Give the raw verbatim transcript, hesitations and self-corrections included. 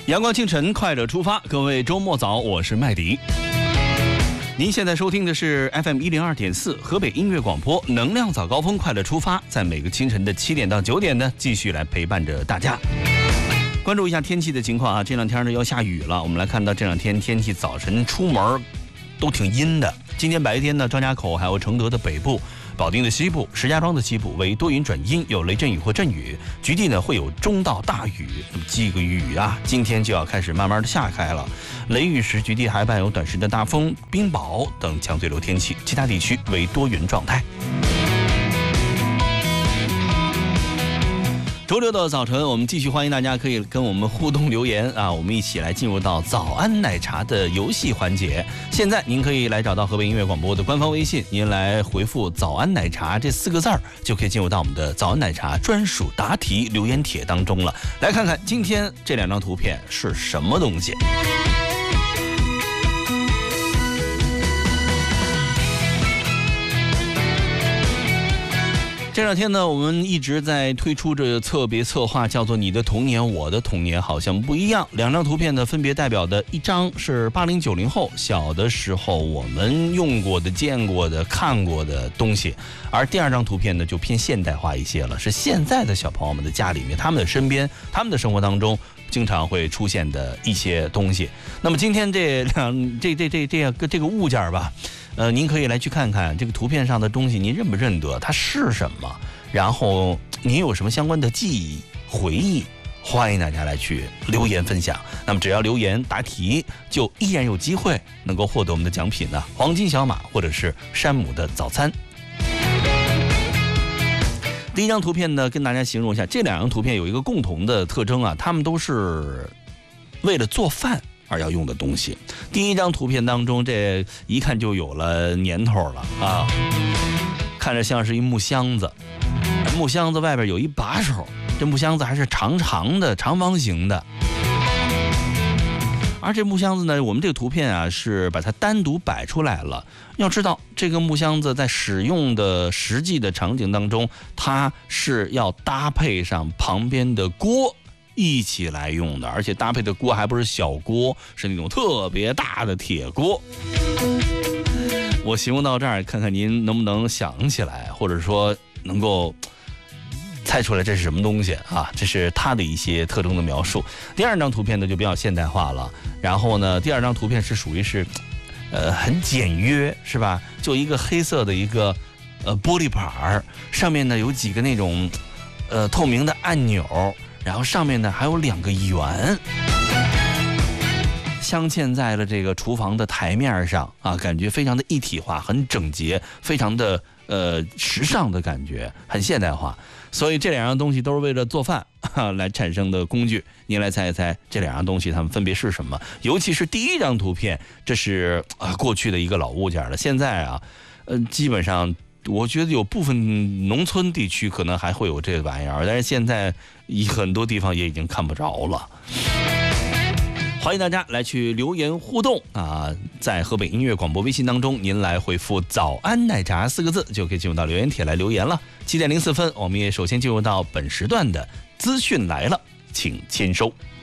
阳光清晨，快乐出发，各位周末早，我是麦迪。您现在收听的是 F M 一零二点四河北音乐广播，能量早高峰，快乐出发，在每个清晨的七点到九点呢，继续来陪伴着大家。关注一下天气的情况啊，这两天呢要下雨了，我们来看到这两天天气早晨出门都挺阴的。今天白天呢，张家口还有承德的北部、保定的西部、石家庄的西部为多云转阴，有雷阵雨或阵雨，局地呢会有中到大雨。那么这个雨啊，今天就要开始慢慢的下开了。雷雨时，局地还伴有短时的大风、冰雹等强对流天气，其他地区为多云状态。周六的早晨，我们继续欢迎大家可以跟我们互动留言啊，我们一起来进入到早安奶茶的游戏环节。现在您可以来找到河北音乐广播的官方微信，您来回复早安奶茶这四个字儿，就可以进入到我们的早安奶茶专属答题留言帖当中了。来看看今天这两张图片是什么东西。这两天呢，我们一直在推出这特别策划，叫做你的童年我的童年好像不一样。两张图片呢，分别代表的一张是八零九零后小的时候我们用过的、见过的、看过的东西，而第二张图片呢就偏现代化一些了，是现在的小朋友们的家里面、他们的身边、他们的生活当中经常会出现的一些东西。那么今天这两这这这这个这个物件吧，呃，您可以来去看看这个图片上的东西，您认不认得它是什么？然后您有什么相关的记忆、回忆？欢迎大家来去留言分享。那么只要留言答题，就依然有机会能够获得我们的奖品呢，黄金小马或者是山姆的早餐。第一张图片呢，跟大家形容一下，这两张图片有一个共同的特征啊，它们都是为了做饭而要用的东西。第一张图片当中，这一看就有了年头了啊，看着像是一木箱子，木箱子外边有一把手，这木箱子还是长长的、长方形的。而这木箱子呢，我们这个图片啊是把它单独摆出来了。要知道，这个木箱子在使用的实际的场景当中，它是要搭配上旁边的锅一起来用的，而且搭配的锅还不是小锅，是那种特别大的铁锅。我形容到这儿，看看您能不能想起来，或者说能够猜出来这是什么东西啊？这是它的一些特征的描述。第二张图片呢就比较现代化了，然后呢，第二张图片是属于是，呃，很简约，是吧？就一个黑色的一个呃玻璃盘儿，上面呢有几个那种呃透明的按钮，然后上面呢还有两个圆，镶嵌在了这个厨房的台面上啊，感觉非常的一体化，很整洁，非常的呃时尚的感觉，很现代化。所以这两样东西都是为了做饭啊来产生的工具。您来猜一猜这两样东西它们分别是什么？尤其是第一张图片，这是啊过去的一个老物件了。现在啊，呃，基本上我觉得有部分农村地区可能还会有这个玩意儿，但是现在很多地方也已经看不着了。欢迎大家来去留言互动啊！在河北音乐广播微信当中，您来回复“早安奶茶”四个字，就可以进入到留言帖来留言了。七点零四分，我们也首先进入到本时段的资讯来了，请签收。